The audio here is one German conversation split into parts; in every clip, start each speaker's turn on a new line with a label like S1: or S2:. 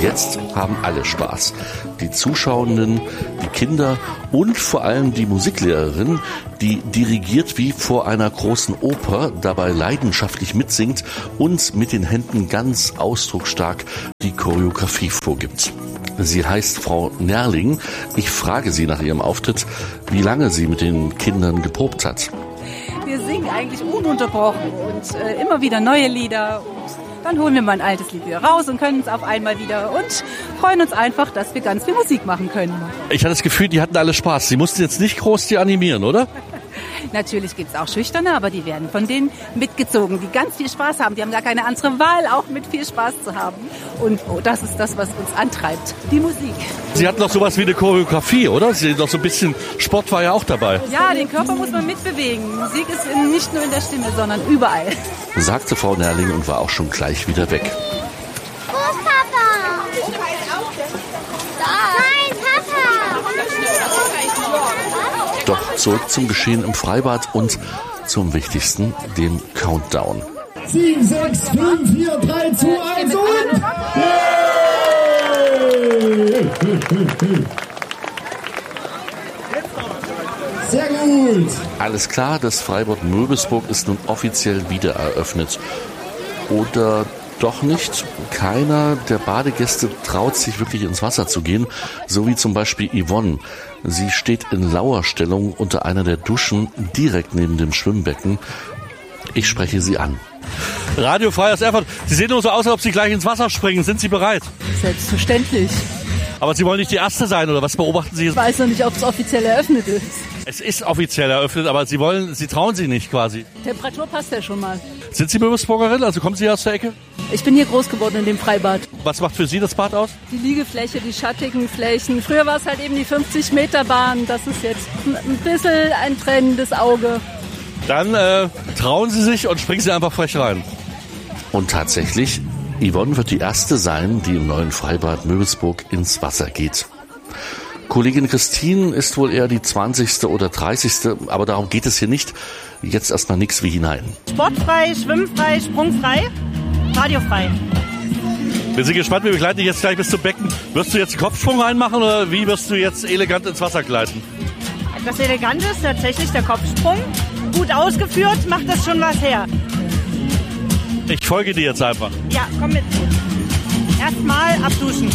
S1: Jetzt haben alle Spaß. Die Zuschauenden, die Kinder und vor allem die Musiklehrerin, die dirigiert wie vor einer großen Oper, dabei leidenschaftlich mitsingt und mit den Händen ganz ausdrucksstark die Choreografie vorgibt. Sie heißt Frau Nerling. Ich frage sie nach ihrem Auftritt, wie lange sie mit den Kindern geprobt hat.
S2: Wir singen eigentlich ununterbrochen und immer wieder neue Lieder. Dann holen wir mal ein altes Lied wieder raus und können es auf einmal wieder und freuen uns einfach, dass wir ganz viel Musik machen können.
S1: Ich hatte das Gefühl, die hatten alle Spaß. Sie mussten jetzt nicht groß die animieren, oder?
S2: Natürlich gibt es auch Schüchterne, aber die werden von denen mitgezogen, die ganz viel Spaß haben. Die haben gar keine andere Wahl, auch mit viel Spaß zu haben. Und das ist das, was uns antreibt, die Musik.
S1: Sie hatten doch sowas wie eine Choreografie, oder? Sie doch so ein bisschen Sport war ja auch dabei.
S2: Ja, den Körper muss man mitbewegen. Musik ist nicht nur in der Stimme, sondern überall. Sagte
S1: Frau Nerling und war auch schon gleich wieder weg.
S3: Wo ist Papa? Nein, Papa!
S1: Doch zurück zum Geschehen im Freibad und zum Wichtigsten, dem Countdown.
S4: 7, 6, 5, 4, 3, 2, 1 und... Sehr gut!
S1: Alles klar, das Freibad Möbelsburg ist nun offiziell wieder eröffnet. Oder doch nicht? Keiner der Badegäste traut sich wirklich ins Wasser zu gehen, so wie zum Beispiel Yvonne. Sie steht in Lauerstellung unter einer der Duschen direkt neben dem Schwimmbecken. Ich spreche sie an. Radiofrei aus Erfurt. Sie sehen nur so aus, als ob Sie gleich ins Wasser springen. Sind Sie bereit?
S2: Selbstverständlich.
S1: Aber Sie wollen nicht die Erste sein, oder was beobachten Sie?
S2: Ich weiß noch nicht, ob es offiziell eröffnet ist.
S1: Es ist offiziell eröffnet, aber Sie trauen sich nicht quasi.
S2: Temperatur passt ja schon mal.
S1: Sind Sie Möbelsburgerin? Also kommen Sie aus der Ecke?
S2: Ich bin hier groß geworden in dem Freibad.
S1: Was macht für Sie das Bad aus?
S2: Die Liegefläche, die schattigen Flächen. Früher war es halt eben die 50-Meter-Bahn. Das ist jetzt ein bisschen ein trennendes Auge.
S1: Dann trauen Sie sich und springen Sie einfach frech rein. Und tatsächlich, Yvonne wird die Erste sein, die im neuen Freibad Möbelsburg ins Wasser geht. Kollegin Christine ist wohl eher die 20. oder 30. Aber darum geht es hier nicht. Jetzt erstmal nix wie hinein.
S5: Sportfrei, schwimmfrei, sprungfrei, radiofrei.
S1: Wir sind gespannt, wir begleiten dich jetzt gleich bis zum Becken. Wirst du jetzt einen Kopfsprung reinmachen oder wie wirst du jetzt elegant ins Wasser gleiten?
S5: Das Elegante ist tatsächlich der Kopfsprung. Gut ausgeführt, macht das schon was her.
S1: Ich folge dir jetzt einfach.
S5: Ja, komm mit. Erstmal abduschen.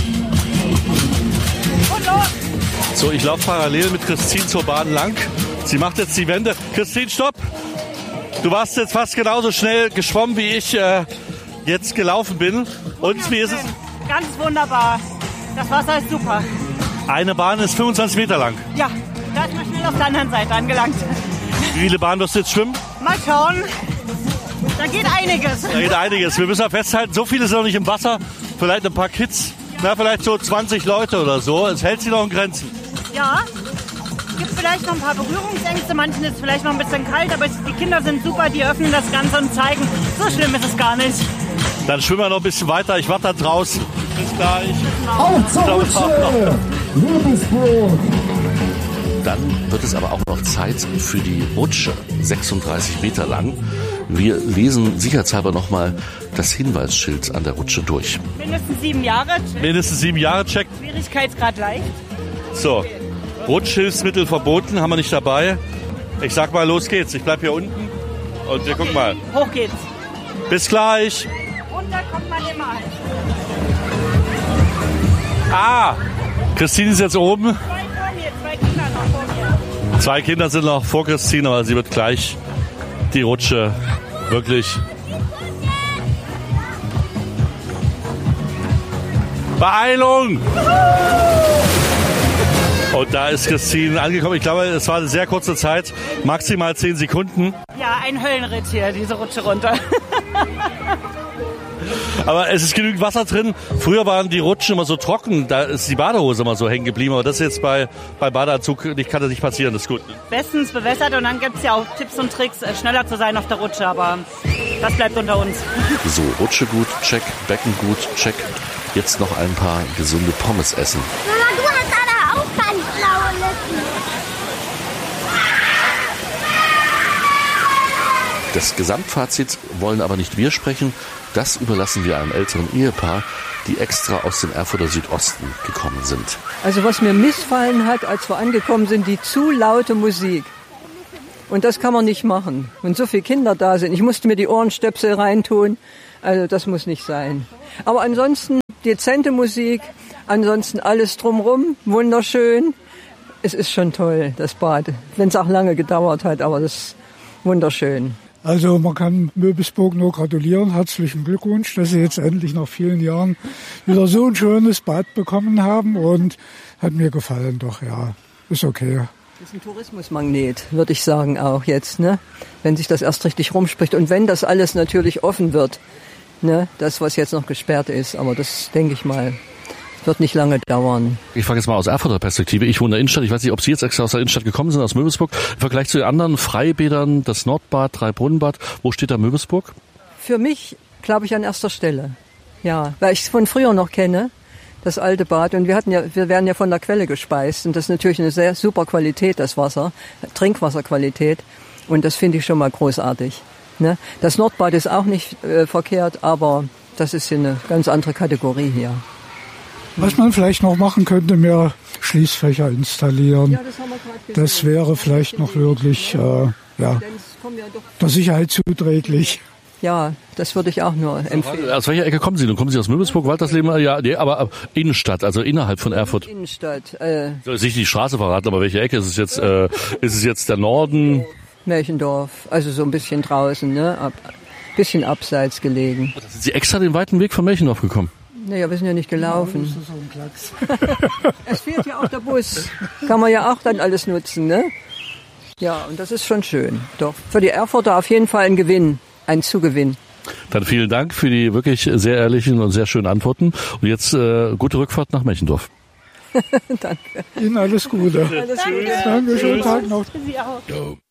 S5: Und los!
S1: So, ich laufe parallel mit Christine zur Bahn lang. Sie macht jetzt die Wende. Christine, stopp! Du warst jetzt fast genauso schnell geschwommen, wie ich jetzt gelaufen bin. Und wie ist es?
S5: Ganz wunderbar. Das Wasser ist super.
S1: Eine Bahn ist 25 Meter lang.
S5: Ja, da ist man schnell auf der anderen Seite angelangt.
S1: Wie viele Bahnen wirst du jetzt schwimmen?
S5: Mal schauen. Da geht einiges.
S1: Da geht einiges. Wir müssen ja festhalten, so viele sind noch nicht im Wasser. Vielleicht ein paar Kids. Na, vielleicht so 20 Leute oder so. Es hält sich noch in Grenzen.
S5: Ja, gibt vielleicht noch ein paar Berührungsängste. Manchen ist vielleicht noch ein bisschen kalt, aber die Kinder sind super. Die öffnen das Ganze und zeigen, so schlimm ist es gar nicht.
S1: Dann schwimmen wir noch ein bisschen weiter. Ich warte da draußen. Bis gleich.
S4: Auf zur Rutsche! Möbelsburg!
S1: Dann wird es aber auch noch Zeit für die Rutsche, 36 Meter lang. Wir lesen sicherheitshalber nochmal das Hinweisschild an der Rutsche durch.
S5: Mindestens 7 Jahre.
S1: Mindestens 7 Jahre, check.
S5: Schwierigkeitsgrad leicht.
S1: So, Rutschhilfsmittel verboten, haben wir nicht dabei. Ich sag mal, los geht's. Ich bleib hier unten und wir gucken mal.
S5: Hoch geht's.
S1: Bis gleich.
S5: Und da kommt man immer an.
S1: Ah, Christine ist jetzt oben.
S5: 2 Kinder noch vor mir.
S1: 2 Kinder sind noch vor Christine, aber sie wird gleich die Rutsche wirklich Beeilung! Und da ist Christine angekommen. Ich glaube, es war eine sehr kurze Zeit, maximal 10 Sekunden.
S5: Ja, ein Höllenritt hier, diese Rutsche runter.
S1: Aber es ist genügend Wasser drin. Früher waren die Rutschen immer so trocken, da ist die Badehose immer so hängen geblieben. Aber das ist jetzt bei Badeanzug kann das nicht passieren, das ist gut.
S5: Bestens bewässert und dann gibt es ja auch Tipps und Tricks, schneller zu sein auf der Rutsche, aber das bleibt unter uns.
S1: So, Rutsche gut, check, Becken gut, check. Jetzt noch ein paar gesunde Pommes essen.
S3: Mama, du hast aber auch ganz blaue Lippen.
S1: Das Gesamtfazit wollen aber nicht wir sprechen, das überlassen wir einem älteren Ehepaar, die extra aus dem Erfurter Südosten gekommen sind.
S6: Also was mir missfallen hat, als wir angekommen sind, die zu laute Musik. Und das kann man nicht machen, wenn so viele Kinder da sind. Ich musste mir die Ohrenstöpsel reintun, also das muss nicht sein. Aber ansonsten dezente Musik, ansonsten alles drumherum, wunderschön. Es ist schon toll, das Bad, wenn es auch lange gedauert hat, aber das ist wunderschön.
S7: Also man kann Möbelsburg nur gratulieren, herzlichen Glückwunsch, dass Sie jetzt endlich nach vielen Jahren wieder so ein schönes Bad bekommen haben und hat mir gefallen doch, ja, ist okay.
S6: Das ist ein Tourismusmagnet, würde ich sagen auch jetzt, ne? Wenn sich das erst richtig rumspricht und wenn das alles natürlich offen wird, ne? Das, was jetzt noch gesperrt ist, aber das denke ich mal, wird nicht lange dauern.
S1: Ich frage jetzt mal aus Erfurter Perspektive. Ich wohne in der Innenstadt. Ich weiß nicht, ob Sie jetzt extra aus der Innenstadt gekommen sind, aus Möbelsburg. Im Vergleich zu den anderen Freibädern, das Nordbad, Dreibrunnenbad, wo steht da Möbelsburg?
S6: Für mich, glaube ich, an erster Stelle. Ja, weil ich es von früher noch kenne. Das alte Bad. Und wir werden ja von der Quelle gespeist. Und das ist natürlich eine sehr super Qualität, das Wasser. Trinkwasserqualität. Und das finde ich schon mal großartig. Ne? Das Nordbad ist auch nicht verkehrt, aber das ist eine ganz andere Kategorie hier.
S7: Was man vielleicht noch machen könnte, mehr Schließfächer installieren.
S6: Ja, das haben wir gerade gesehen.
S7: Das wäre vielleicht noch wirklich der Sicherheit zuträglich.
S6: Ja, das würde ich auch nur empfehlen.
S1: Aus welcher Ecke kommen Sie? Kommen Sie aus Möbelsburg, Waltersleben? Ja, nee, aber Innenstadt, also innerhalb von Erfurt.
S6: Innenstadt.
S1: Soll ich nicht die Straße verraten, aber welche Ecke ist es jetzt? Ist es jetzt der Norden?
S6: Märchendorf, also so ein bisschen draußen, ne? Bisschen abseits gelegen.
S1: Sind Sie extra den weiten Weg von Märchendorf gekommen?
S6: Naja, wir sind ja nicht gelaufen. Es fehlt ja auch der Bus. Kann man ja auch dann alles nutzen, ne? Ja, und das ist schon schön. Doch, für die Erfurter auf jeden Fall ein Gewinn. Ein Zugewinn.
S1: Dann vielen Dank für die wirklich sehr ehrlichen und sehr schönen Antworten. Und jetzt gute Rückfahrt nach Märchendorf.
S6: Danke.
S7: Ihnen alles Gute.
S6: Alles Gute.
S7: Danke, schönen Tag noch.
S5: Sie auch.